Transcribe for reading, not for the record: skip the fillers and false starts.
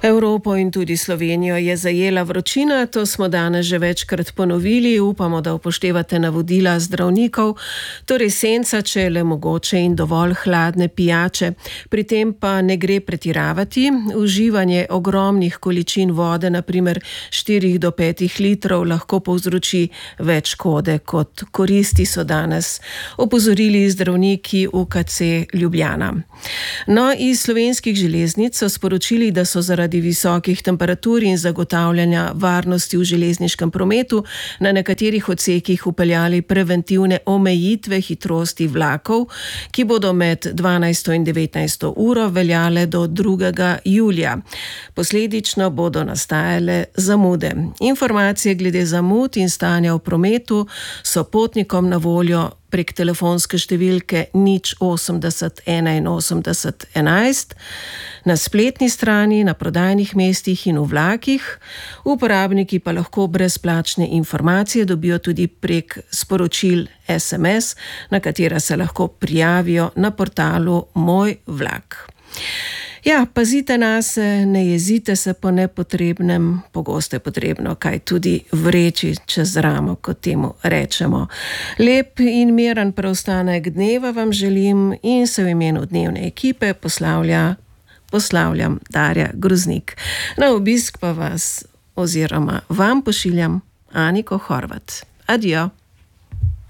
Evropo in tudi Slovenijo je zajela vročina, to smo danes že večkrat ponovili, upamo, da upoštevate navodila zdravnikov, torej senca, če je le mogoče, in dovolj hladne pijače. Pri tem pa ne gre pretiravati, uživanje ogromnih količin vode, naprimer 4 do 5 litrov, lahko povzroči več škode kot koristi, so danes opozorili zdravniki UKC Ljubljana. No, iz Slovenskih železnic so sporočili, da so zaradi visokih temperatur in zagotavljanja varnosti v železniškem prometu na nekaterih odsekih vpeljali preventivne omejitve hitrosti vlakov, ki bodo med 12. in 19. uro veljale do 2. julija. Posledično bodo nastajale zamude. Informacije glede zamud in stanja v prometu so potnikom na voljo prek telefonske številke 080 81 11, na spletni strani, na prodajnih mestih in v vlakih. Uporabniki pa lahko brezplačne informacije dobijo tudi prek sporočil SMS, na katera se lahko prijavijo na portalu Moj vlak. Ja, pazite nase, ne jezite se po nepotrebnem, pogosto je potrebno kaj tudi vreči čez ramo, kot temu rečemo. Lep in miren preostanek dneva vam želim in se v imenu dnevne ekipe poslavljam Darja Groznik. Na obisk pa vas oziroma vam pošiljam Aniko Horvat. Adijo.